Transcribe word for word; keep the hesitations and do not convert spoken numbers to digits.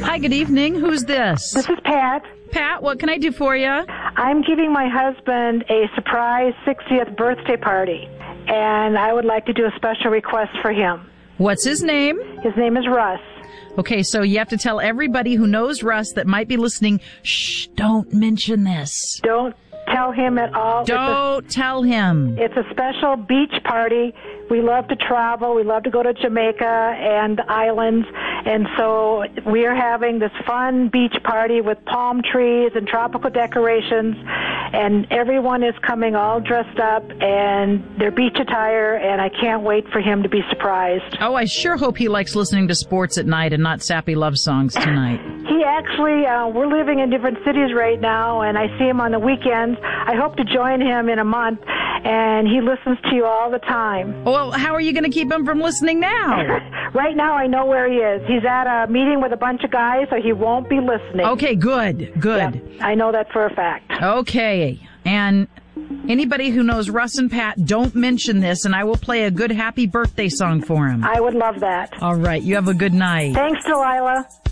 Hi, good evening. Who's this? This is Pat. Pat, what can I do for you? I'm giving my husband a surprise sixtieth birthday party, and I would like to do a special request for him. What's his name? His name is Russ. Okay, so you have to tell everybody who knows Russ that might be listening, shh, don't mention this. Don't tell him at all. Don't it's a, tell him. It's a special beach party. We love to travel. We love to go to Jamaica and the islands. And so we are having this fun beach party with palm trees and tropical decorations. And everyone is coming all dressed up and their beach attire. And I can't wait for him to be surprised. Oh, I sure hope he likes listening to sports at night and not sappy love songs tonight. He actually, uh, we're living in different cities right now, and I see him on the weekends. I hope to join him in a month, and he listens to you all the time. Well, how are you going to keep him from listening now? Right now, I know where he is. He's at a meeting with a bunch of guys, so he won't be listening. Okay, good, good. Yep, I know that for a fact. Okay, and anybody who knows Russ and Pat, don't mention this, and I will play a good happy birthday song for him. I would love that. All right, you have a good night. Thanks, Delilah.